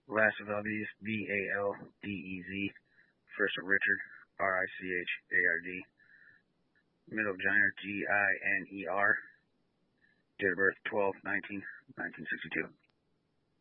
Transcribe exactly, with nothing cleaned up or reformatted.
Last of Valdez, V A L D E Z. First of Richard, R I C H A R D. Middle of Giner, G I N E R. Date of birth, twelve nineteen nineteen sixty-two.